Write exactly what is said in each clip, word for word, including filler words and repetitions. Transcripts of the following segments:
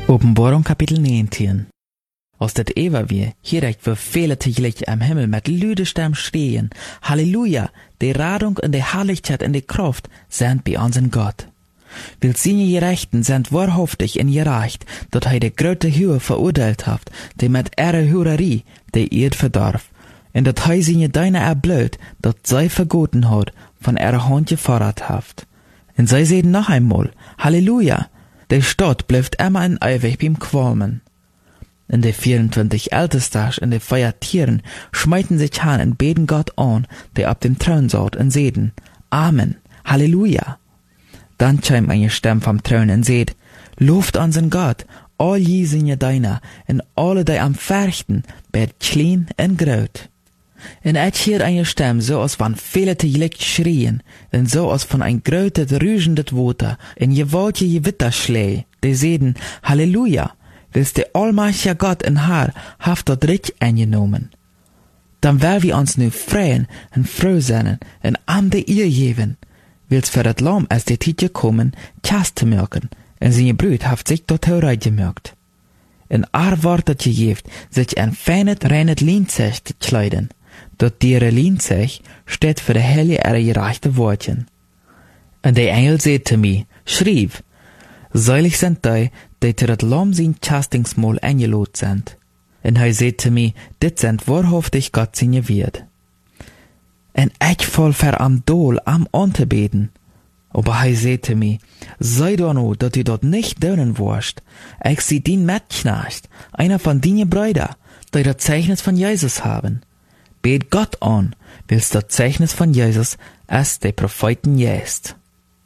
Openbarung kapitel negentien. Als dat Eva weer, hieruit we vele tegelijk am Himmel met luide stem schreien, Halleluja, de Radung en de Herrlichkeit en de Kraft sind bei unseren Gott. Will seine Gerechten sind wahrhaftig in gerecht, dat hij de grote Höhe verurteilt heeft, die met ihre Hurerie de Erd verdarf, en dat hij seine Deine erbleut, dat zij vergoten hat, von ihrer Hand gefordert heeft. En zij zeiden noch einmal, Halleluja, de Stadt blijft immer in ewig beim Qualmen. En de vierentwintig Ältesters en de vier Tieren schmeiten sich an en beten Gott an, der ab dem Thron saut, en seden, Amen, Halleluja. Dann chimt eine Stimme vom Thron en seht, Loft unseren Gott, all je seine Deiner, en alle die am Verchten, bet klein en groot. En et hier eine Stimme, so als van viele tegelijk schreien, en so als van ein grotes, rügendes Water, en gewaltige Gewitterschläge, die seden, Halleluja, willst der allmächtige Gott en Herr, haft dat Recht eingenommen. Dann will wir uns nu freuen en froh sein, en am de Ehr geben, willst für dat Lamm als de Tijd gekommen, Tjast zu merken, en seine Brüd haft sich dort hereigemerkt. En er wordt het gegeven, sich ein feines, reines Lienzech zu kleiden. Dat diere Lienzech steht für de heilige ihre gerechte Wortchen. En de Engel seht zu mir, schrieb, Seilig sind die, die zu dat Lamm sein Chastingsmahl eingelot sind. En hij seht zu mir, dit sind wahrhaftig Gott seine Wirt. En ich voll ver am Dol am Antebeten. Aber hij seht zu mir, sei doch no, dat du dort nicht dönen wirst. Ich sie din Mitknecht, einer von dine Brüder, die das Zeichnis von Jesus haben. Bet Gott an, willst das Zeichnis von Jesus, als der Propheten jest.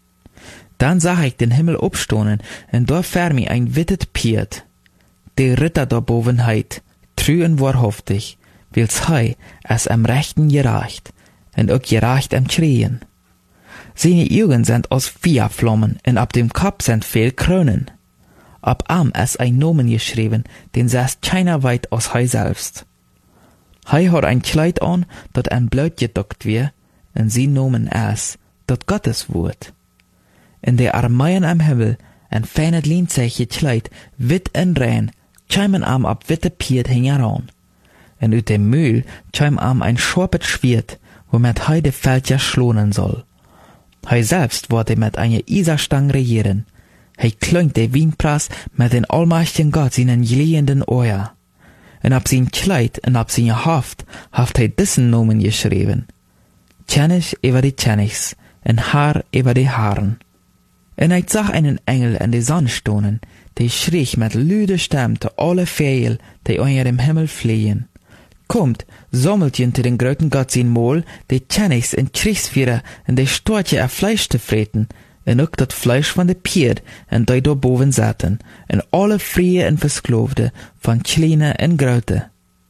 Dann sah ich den Himmel abstonen, und da vor mir ein wittet Piet. Der Ritter da boven heit, trü und wahrhaftig, wills hei es am Rechten gereicht, und auch gereicht am Schrien. Seine Augen sind aus vier Flammen, und ab dem Kopf sind viel Kronen. Ab am es ein Nomen geschrieben, den saß keiner weit aus hei selbst. Hei hat ein Kleid an, dat ein Blut gedockt wir, und sie nomen es, dat Gottes Wort. In der Armeien am Himmel, ein feines Lienzech gekleid, wit en rein, chimen am ab witte Piet hingeran. Und ut dem Mühl chim am ein scharpet Schwert, womit hei de Feld ja schlonen soll. Hei selbst wollte mit einer Iserstang regieren. Hei klöngt de Wienprass mit den allmächtigen Gott seinen glühenden Euer. Und ab sein Kleid und ab seine Haft haft hei dissen Nomen geschrieben. Tjenich über die Tjenichs, und Haar über die Haaren. Und ich sah einen Engel in die Sonne stonen, die schrie mit lüde Stimme zu alle Vögel, die unter dem Himmel fliehen. Kommt, sammelt jente den großen Gott sein Mahl, die Tjenichs und Kriegsführer und die Storche er Fleisch zu freten, und auch das Fleisch von de Pier, und die da boven zaten, und alle Frie und Versklovde, von Kleine und Grote.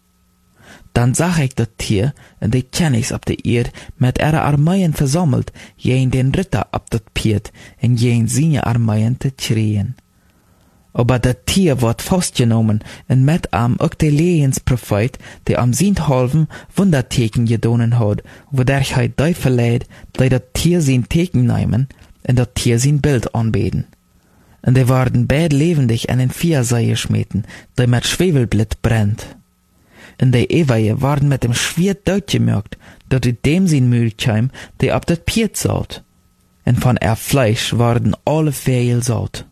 Dann sah ich das Tier und die Tjenichs ab der Erd mit ihrer Armeien versammelt, jen den Ritter ab dat Piet und jen seine Armeien zu schreien. Aber das Tier wird festgenommen und mit am auch der Lehens-Prophet, der am Sinthalven Wunderteken gedonen hat, wodurch er die verleiht, die das Tier sein Teken nehmen und das Tier sein Bild anbeten. Und die werden beid lebendig an den Viersei geschmeten, die mit Schwefelblit brennt. Und die Eweie waren mit dem Schwert durchgemerkt, dat u dem sein Mühl kam, der ab dat Piet saut. Und von er Fleisch waren alle Vögel saut.